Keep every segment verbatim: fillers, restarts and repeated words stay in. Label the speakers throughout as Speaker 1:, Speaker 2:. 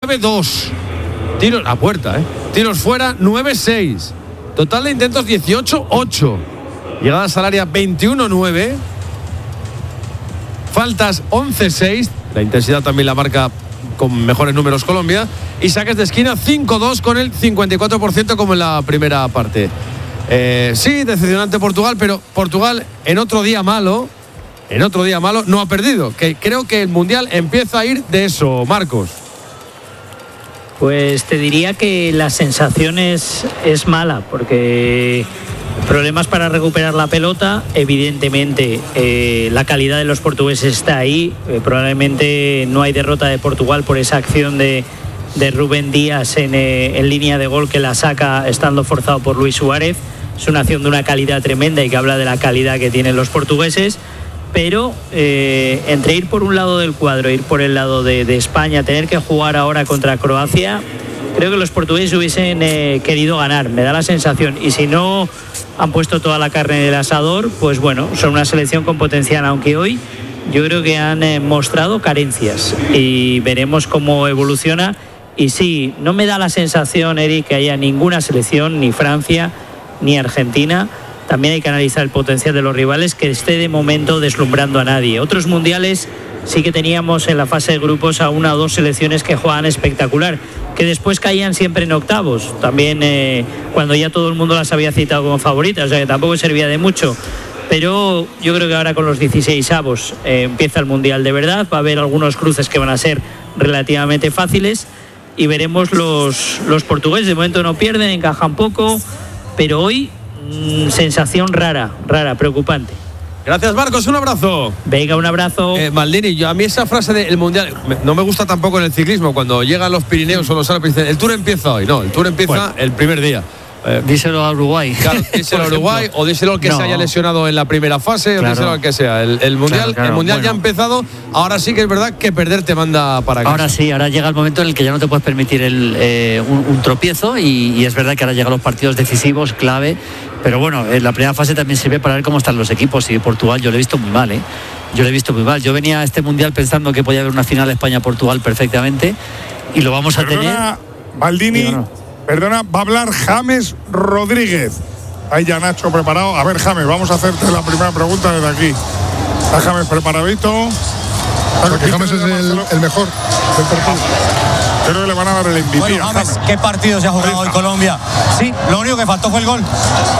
Speaker 1: nueve dos. Tiros a puerta, ¿eh? Tiros fuera, nueve seis. Total de intentos, dieciocho ocho. Llegadas al área, veintiuno nueve. Faltas, once seis. La intensidad también la marca con mejores números Colombia. Y saques de esquina, cinco dos, con el cincuenta y cuatro por ciento como en la primera parte. Eh, sí, decepcionante Portugal, pero Portugal en otro día malo, en otro día malo, no ha perdido. Que creo que el Mundial empieza a ir de eso, Marcos.
Speaker 2: Pues te diría que la sensación es, es mala, porque problemas para recuperar la pelota, evidentemente eh, la calidad de los portugueses está ahí, eh, probablemente no hay derrota de Portugal por esa acción de, de Rubén Díaz en, eh, en línea de gol que la saca estando forzado por Luis Suárez. Es una acción de una calidad tremenda y que habla de la calidad que tienen los portugueses. Pero eh, entre ir por un lado del cuadro, ir por el lado de, de España, tener que jugar ahora contra Croacia, creo que los portugueses hubiesen eh, querido ganar, me da la sensación. Y si no han puesto toda la carne en el asador, pues bueno, son una selección con potencial, aunque hoy yo creo que han eh, mostrado carencias y veremos cómo evoluciona. Y sí, no me da la sensación, Eric, que haya ninguna selección, ni Francia, ni Argentina. También hay que analizar el potencial de los rivales, que esté de momento deslumbrando a nadie. Otros mundiales sí que teníamos en la fase de grupos a una o dos selecciones que jugaban espectacular, que después caían siempre en octavos, también eh, cuando ya todo el mundo las había citado como favoritas, o sea que tampoco servía de mucho. Pero yo creo que ahora con los dieciseisavos eh, empieza el mundial de verdad, va a haber algunos cruces que van a ser relativamente fáciles y veremos los, los portugueses. De momento no pierden, encajan poco, pero hoy sensación rara, rara, preocupante.
Speaker 1: Gracias, Marcos, un abrazo.
Speaker 2: Venga, un abrazo.
Speaker 1: Eh, Maldini, yo, a mí esa frase del Mundial me, no me gusta tampoco en el ciclismo, cuando llegan los Pirineos o los Alpes, dicen, el Tour empieza hoy. No, el Tour empieza bueno. el primer día.
Speaker 3: Eh, díselo a Uruguay.
Speaker 1: Claro, díselo a Uruguay, o díselo al que no. se haya lesionado en la primera fase, claro. o díselo al que sea. El, el Mundial, claro, claro. El mundial bueno. ya ha empezado, ahora sí que es verdad que perder te manda para casa.
Speaker 3: Ahora sí, ahora llega el momento en el que ya no te puedes permitir el, eh, un, un tropiezo y, y es verdad que ahora llegan los partidos decisivos, clave. Pero bueno, en la primera fase también sirve para ver cómo están los equipos. Y Portugal yo lo he visto muy mal, ¿eh? Yo lo he visto muy mal. Yo venía a este Mundial pensando que podía haber una final España-Portugal perfectamente y lo vamos a
Speaker 4: Perdona,
Speaker 3: tener.
Speaker 4: Maldini, no, no. Perdona, va a hablar James Rodríguez. Ahí ya Nacho preparado. A ver, James, vamos a hacerte la primera pregunta desde aquí. ¿Está James preparadito?
Speaker 5: Porque James es el, el mejor del partido.
Speaker 4: Creo que le van a dar el M V P.
Speaker 6: Bueno, James, ¿qué partido se ha jugado hoy Colombia? Sí, lo único que faltó fue el gol.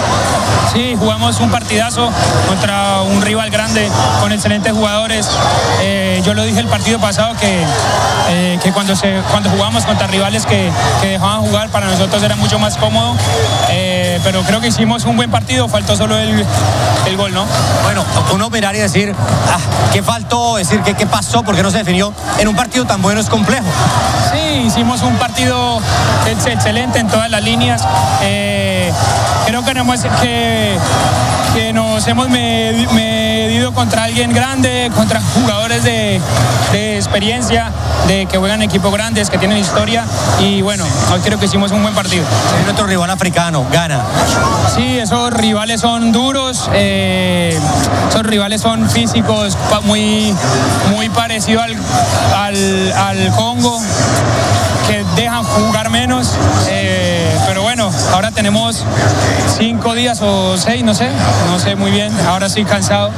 Speaker 7: Sí, jugamos un partidazo contra un rival grande con excelentes jugadores. Eh, yo lo dije el partido pasado que, eh, que cuando, se, cuando jugamos contra rivales que, que dejaban jugar, para nosotros era mucho más cómodo. Eh, pero creo que hicimos un buen partido, faltó solo el, el gol, ¿no?
Speaker 6: Bueno, uno mirar y decir, ah, ¿qué faltó? Decir, ¿qué, ¿qué pasó? ¿Por qué no se definió? En un partido tan bueno es complejo.
Speaker 7: Sí, hicimos un partido excelente en todas las líneas. Eh, creo que, no es que, que nos hemos medido contra alguien grande, contra jugadores de, de experiencia, de que juegan equipos grandes, que tienen historia. Y bueno, hoy creo que hicimos un buen partido.
Speaker 6: Es nuestro rival africano, Ghana.
Speaker 7: Sí, esos rivales son duros, eh, esos rivales son físicos, muy, muy parecidos al, al, al Congo, que dejan jugar menos, eh, pero bueno, ahora tenemos cinco días o seis, no sé, no sé muy bien, ahora estoy cansado,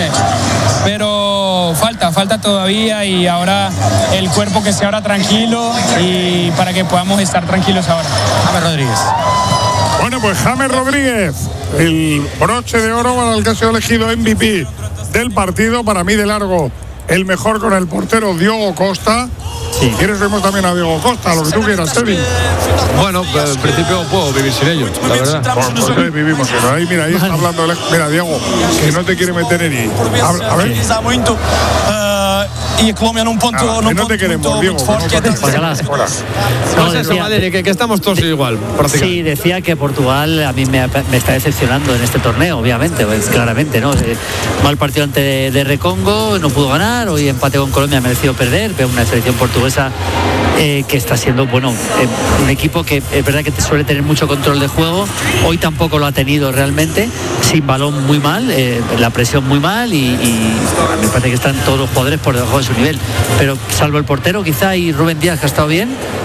Speaker 7: pero falta, falta todavía y ahora el cuerpo que esté ahora tranquilo y para que podamos estar tranquilos ahora.
Speaker 6: James Rodríguez.
Speaker 4: Bueno, pues James Rodríguez, el broche de oro para el que ha sido elegido M V P del partido, para mí de largo el mejor con el portero Diogo Costa. Sí. ¿Quieres vemos también a Diogo Costa, lo que tú quieras, Teddy?
Speaker 1: Bueno, pues en principio puedo vivir sin ellos, la verdad.
Speaker 4: Pues, pues ahí vivimos, pero ahí, mira, ahí está hablando, mira, Diego, que no te quiere meter en ahí. A, a ver.
Speaker 8: Y Colombia en un punto,
Speaker 4: ah,
Speaker 8: no,
Speaker 4: no te queremos, Diego.
Speaker 1: No, decía, Madre, que, que estamos todos de, igual.
Speaker 3: Sí, decía que Portugal a mí me, me está decepcionando en este torneo, obviamente, pues, claramente, ¿no? Eh, mal partido ante de, de Recongo, no pudo ganar, hoy empate con Colombia, ha merecido perder, pero una selección portuguesa eh, que está siendo, bueno, eh, un equipo que es verdad que suele tener mucho control de juego, hoy tampoco lo ha tenido realmente, sin balón muy mal, eh, la presión muy mal y, y me parece que están todos los jugadores por debajo de su nivel, pero salvo el portero quizá y Rubén Díaz, que ha estado bien,